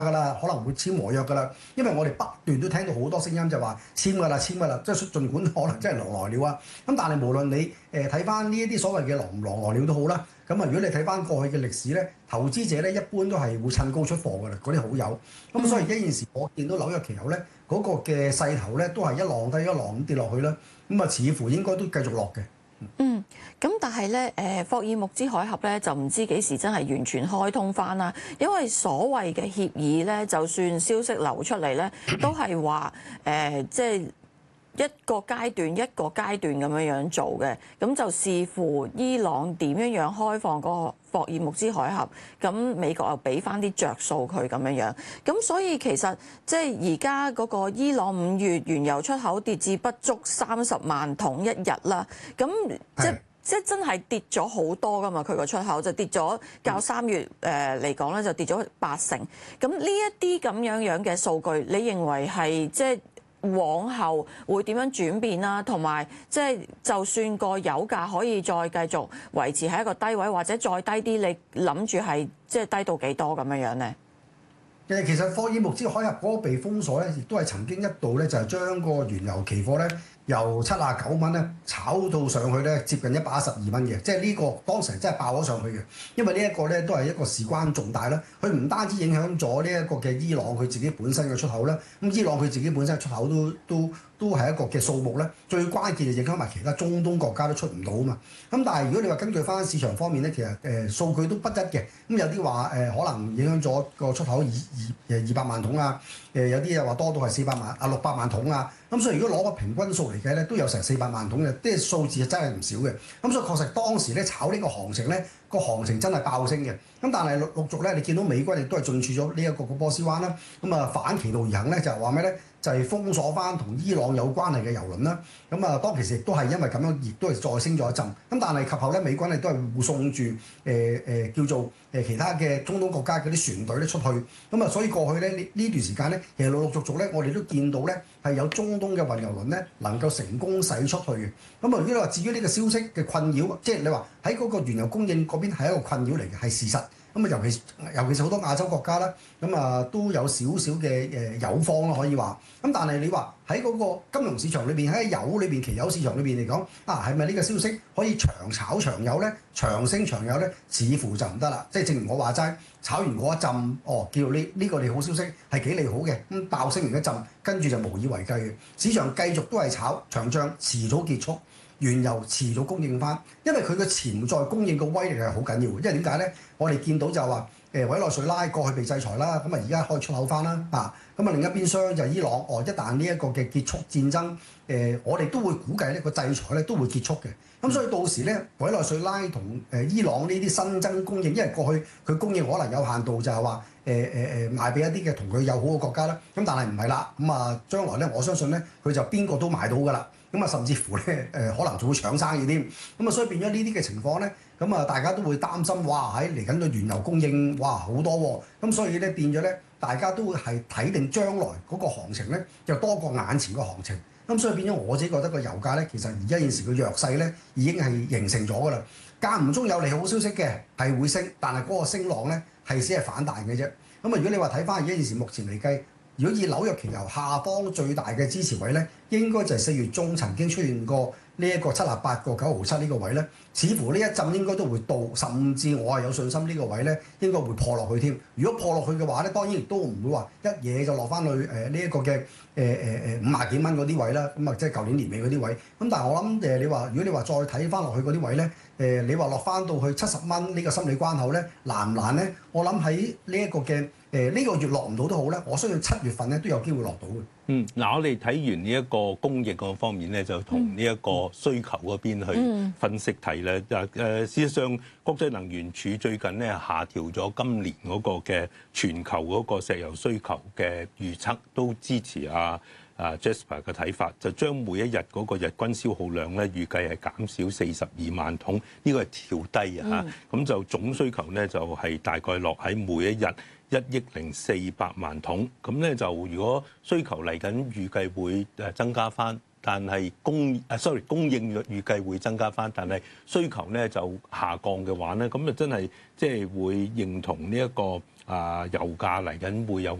㗎啦，可能會簽和約㗎啦。因為我哋不斷都聽到好多聲音就話簽㗎啦，簽㗎啦，即係儘管可能真係狼來了啊。咁但係無論你睇翻呢一啲所謂嘅狼來了都好啦。咁啊，如果你睇翻過去嘅歷史咧，投資者咧一般都係會趁高出貨㗎啦，嗰啲好友。咁所以而家現時我見到紐約期油咧嗰個嘅勢頭咧都係一浪低一浪咁跌落去啦。咁啊，似乎應該都繼續落嘅。 咁但係咧，霍爾木茲海峽咧就唔知幾時真係完全開通翻啦。因為所謂嘅協議咧，就算消息流出嚟咧，都係話即係一個階段一個階段咁樣做嘅。咁就視乎伊朗點樣開放個霍爾木茲海峽，咁美國又俾翻啲着數佢咁樣。咁所以其實即係而家嗰個伊朗5月原油出口跌至不足30萬桶一日啦。咁即係真係跌咗好多㗎嘛，佢個出口就跌咗，較3月嚟講咧就跌咗80%。咁呢一啲咁樣嘅數據，你認為係即係往後會點樣轉變啦？同埋即係就算個油價可以再繼續維持喺一個低位，或者再低啲，你諗住係即係低到幾多咁樣咧？ 其實霍爾木茲海峽嗰個被封鎖咧，亦都係曾經一度咧就係將個原油期貨咧由79蚊咧炒到上去咧接近112蚊嘅，即係呢個當時真係爆咗上去嘅。因為呢一個咧都係一個事關重大啦，佢唔單止影響咗呢一個嘅伊朗佢自己本身嘅出口啦，咁伊朗佢自己本身嘅出口都係一個嘅數目咧，最關鍵就影響埋其他中東國家都出唔到啊嘛。咁但係如果你話根據翻市場方面咧，其實數據都不一嘅。咁有啲話可能影響咗個出口200萬桶啊，有啲又話多到係600萬桶啊。咁所以如果攞個平均數嚟計咧，都有成400萬桶嘅，啲數字真係唔少嘅。咁所以確實當時咧炒呢個行情咧，個行情真係爆升嘅。咁但係陸續咧，你見到美軍亦都係進駐咗呢一個波斯灣啦。咁啊反其道而行咧，就係話咩咧？就係封鎖翻同伊朗有關係嘅油輪啦。咁啊當其時亦都係因為咁樣，亦都係再升咗一陣。咁但係及後咧，美軍亦都係護送住叫做其他嘅中東國家嗰啲船隊咧出去。咁啊，所以過去咧呢段時間咧，其實陸陸續續咧，我哋都見到咧係有中東嘅運油輪咧能夠成功駛出去嘅。咁啊，如果你話至於呢個消息嘅困擾，即係你話喺嗰個原油供應嗰邊係一個困擾嚟嘅，係事實。咁啊，尤其是好多亞洲國家啦，咁啊都有少少嘅油荒啦，可以話。咁但係你話喺嗰個金融市場裏邊，喺油裏邊期油市場裏邊嚟講，係咪呢個消息可以長炒長有咧？長升長有咧？似乎就唔得啦。即係正如我話齋，炒完嗰一陣，叫呢個利好消息係幾利好嘅，咁爆升完一陣，跟住就無以為繼嘅。市場繼續都係炒長漲，遲早結束。原油遲早供應翻，因為佢嘅潛在供應個威力係好緊要。因為點解咧？我哋見到就係話委內瑞拉過去被制裁啦，咁啊而家可以出口翻啦，咁啊另一邊廂就係伊朗，一旦呢一個嘅結束戰爭，我哋都會估計呢個制裁咧都會結束嘅。咁所以到時咧，委內瑞拉同伊朗呢啲新增供應，因為過去佢供應可能有限度，就係話賣俾一啲嘅同佢友好嘅國家啦。咁但係唔係啦，咁啊將來咧，我相信咧佢就邊個都買到㗎啦。咁啊，甚至乎咧，可能仲會搶生意添。咁啊，所以變咗呢啲嘅情況咧，咁啊，大家都會擔心，哇！喺嚟緊嘅原油供應，哇，好多喎。咁所以咧，變咗咧，大家都會係睇定將來嗰個行情咧，就多過眼前個行情。咁所以變咗我自己覺得個油價咧，其實而家現時個弱勢咧，已經係形成咗㗎啦。間唔中有利好消息嘅係會升，但係嗰個升浪咧係只係反彈嘅啫。咁啊，如果你話睇翻而家現時目前嚟計，如果以紐約期油下方最大嘅支持位咧，應該就係4月中曾經出現過呢一個78個9毫7呢個位咧，似乎呢一陣應該都會到，甚至我係有信心呢個位咧應該會破落去添。如果破落去嘅話咧，當然亦都唔會話一嘢就落翻去呢一個嘅50幾蚊嗰啲位啦。咁啊，即係舊年年尾嗰啲位。咁但係我諗你話如果你話再睇翻落去嗰啲位咧，你話落翻到去70蚊呢個心理關口咧，難唔難咧？我諗喺呢一個嘅呢個月落唔到都好咧，我相信7月份咧都有機會落到嘅。 嗱，我哋睇完呢一個供應嗰方面咧，就同呢一個需求嗰邊去分析睇咧。事實上，國際能源署最近咧下調咗今年嗰個嘅全球嗰個石油需求嘅預測，都支持Jasper 嘅睇法，就將每一日嗰個日均消耗量咧預計係減少42萬桶，呢個係調低啊嚇。咁就總需求咧就係大概落喺每一日1億400萬桶，咁咧就如果需求嚟緊預計會增加翻但係供應預計會增加翻，但係需求咧就下降嘅話咧，咁就真係即係會認同呢一個油價嚟緊會有